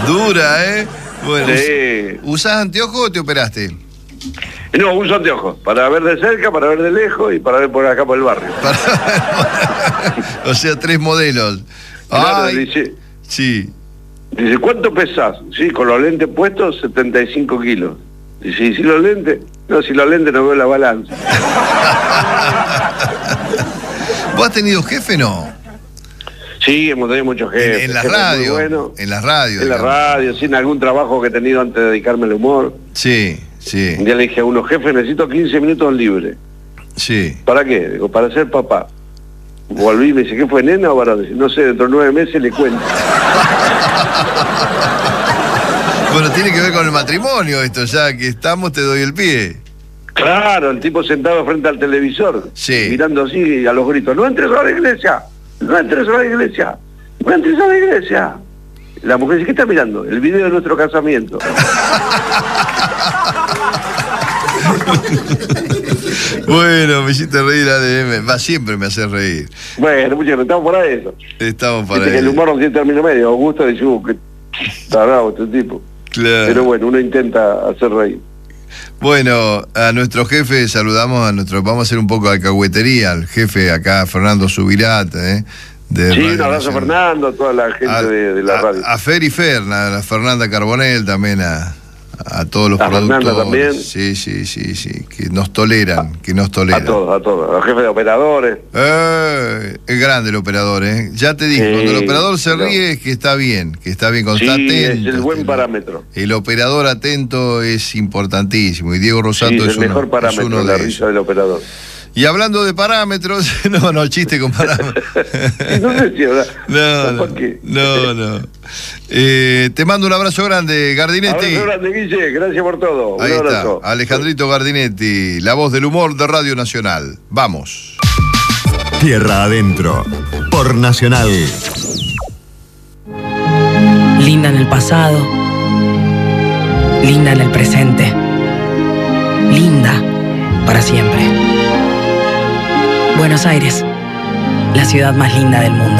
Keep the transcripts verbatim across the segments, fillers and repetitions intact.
Dura, ¿eh? Bueno, Sí. ¿usás anteojos o te operaste? No, uso anteojos, para ver de cerca, para ver de lejos y para ver por acá por el barrio. O sea, tres modelos. Claro, Ay, dice, sí. dice, ¿cuánto pesás? Sí, con los lentes puestos, setenta y cinco kilos. Dice, ¿y si los lentes? No, si los lentes no veo la balanza. ¿Vos has tenido jefe, no? Sí, hemos tenido muchos jefes. En, en la jefes muy radio. buenos. En la radio. En la digamos. radio, sí, en algún trabajo que he tenido antes de dedicarme al humor. Sí, sí. Un día le dije a uno, jefe, necesito quince minutos libres. Sí. ¿Para qué? Digo, para ser papá. Volví y me dice, ¿qué fue, nena o varón? Dice, no sé, dentro de nueve meses le cuento. Bueno, tiene que ver con el matrimonio esto, ya que estamos, te doy el pie. Claro, el tipo sentado frente al televisor, Sí. mirando así a los gritos, no entres a la iglesia, no entres a la iglesia, no entres a la iglesia. La mujer dice, ¿qué está mirando? El video de nuestro casamiento. Bueno, me hiciste reír, A D M. Va, siempre me hace reír. Bueno, muchachos, estamos para eso. Estamos para Viste que el eso. humor no tiene término medio. Augusto dice, uh, que está bravo este tipo. Claro. Pero bueno, uno intenta hacer reír. Bueno, a nuestro jefe saludamos a nuestro, vamos a hacer un poco de alcahuetería, al jefe acá, Fernando Subirat, ¿eh? De Sí, Radio un abrazo a Nacional. Fernando, a toda la gente A- de, de la a- radio. A Fer y Fer, a, a Fernanda Carbonell también, a, a todos los A Fernanda productores. también. Sí, sí, sí, sí, que nos toleran, que nos toleran. A todos, a todos, a los jefes de operadores. Eh, es grande el operador, ¿eh? Ya te dije, Sí, cuando el operador se no. ríe es que está bien, que está bien, cuando Sí, está es atento. el buen el- parámetro. El operador atento es importantísimo y Diego Rosato Sí, es, el mejor uno, es parámetro, uno la de risa ellos. del operador. Y hablando de parámetros, no, no, chiste con parámetros. Y no sé si habrá- No, no, ¿por qué? no, no. Eh, te mando un abrazo grande, Gardinetti. Abrazo grande, Guille, gracias por todo. Ahí Un está, abrazo. Alejandrito Gardinetti, la voz del humor de Radio Nacional. Vamos. Tierra Adentro, por Nacional. Linda en el pasado, linda en el presente, linda para siempre. Buenos Aires, la ciudad más linda del mundo.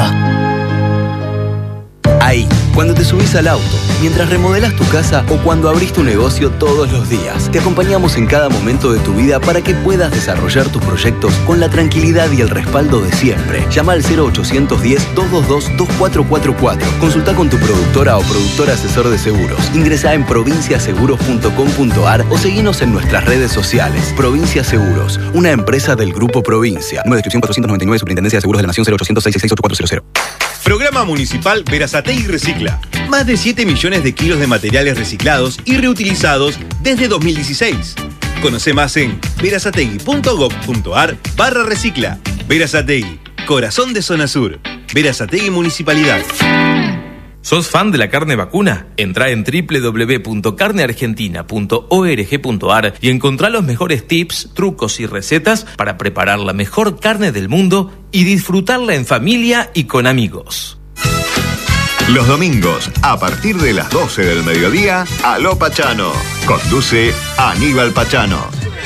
Ahí, cuando te subís al auto, mientras remodelas tu casa o cuando abrís tu negocio todos los días. Te acompañamos en cada momento de tu vida para que puedas desarrollar tus proyectos con la tranquilidad y el respaldo de siempre. Llama al cero ochocientos diez, doscientos veintidós, veinticuatro cuarenta y cuatro. Consulta con tu productora o productor asesor de seguros. Ingresá en provincia seguros punto com punto ar o seguinos en nuestras redes sociales. Provincia Seguros, una empresa del Grupo Provincia. Número de descripción cuatrocientos noventa y nueve, Superintendencia de Seguros de la Nación, cero ochocientos, seiscientos sesenta y ocho, cuatrocientos. Programa Municipal Berazategui Recicla. Más de siete millones de kilos de materiales reciclados y reutilizados desde dos mil dieciséis. Conoce más en berazategui punto gob punto ar barra recicla. Berazategui, corazón de Zona Sur. Berazategui Municipalidad. ¿Sos fan de la carne vacuna? Entrá en doble u doble u doble u punto carne argentina punto org punto ar y encontrá los mejores tips, trucos y recetas para preparar la mejor carne del mundo y disfrutarla en familia y con amigos. Los domingos, a partir de las doce del mediodía, Aló Pachano. Conduce Aníbal Pachano.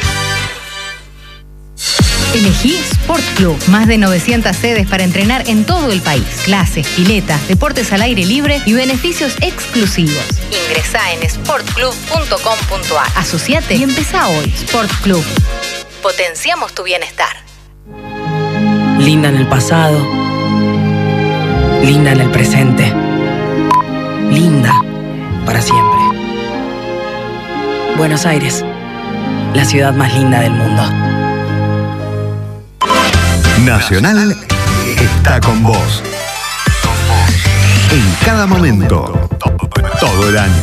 Elegí Sport Club. Más de novecientas sedes para entrenar en todo el país. Clases, piletas, deportes al aire libre y beneficios exclusivos. Ingresá en sport club punto com punto ar. Asociate y empezá hoy. Sport Club. Potenciamos tu bienestar. Linda en el pasado, linda en el presente, linda para siempre. Buenos Aires, la ciudad más linda del mundo. Nacional está con vos. En cada momento. Todo el año.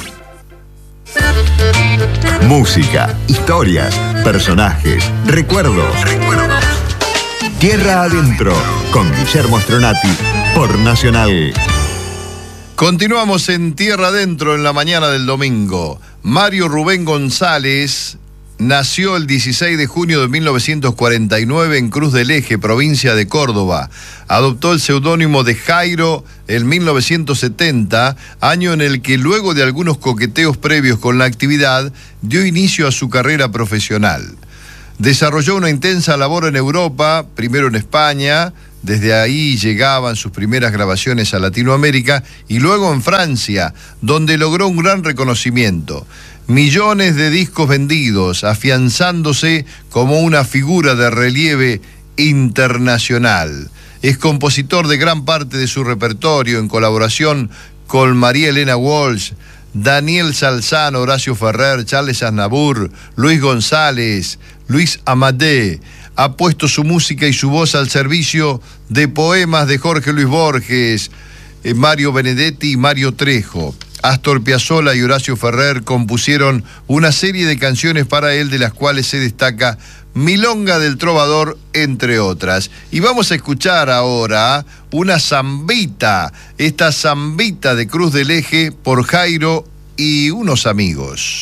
Música, historias, personajes, recuerdos. Tierra Adentro, con Guillermo Stronati, por Nacional. Continuamos en Tierra Adentro en la mañana del domingo. Mario Rubén González nació el dieciséis de junio de mil novecientos cuarenta y nueve en Cruz del Eje, provincia de Córdoba. Adoptó el seudónimo de Jairo en mil novecientos setenta, año en el que luego de algunos coqueteos previos con la actividad, dio inicio a su carrera profesional. Desarrolló una intensa labor en Europa, primero en España, Desde ahí llegaban sus primeras grabaciones a Latinoamérica y luego en Francia, donde logró un gran reconocimiento. Millones de discos vendidos, afianzándose como una figura de relieve internacional. Es compositor de gran parte de su repertorio en colaboración con María Elena Walsh, Daniel Salzano, Horacio Ferrer, Charles Aznavour, Luis González, Luis Amadé. Ha puesto su música y su voz al servicio de poemas de Jorge Luis Borges, eh, Mario Benedetti y Mario Trejo. Astor Piazzolla y Horacio Ferrer compusieron una serie de canciones para él, de las cuales se destaca Milonga del Trovador, entre otras. Y vamos a escuchar ahora una zambita, esta zambita de Cruz del Eje por Jairo y unos amigos.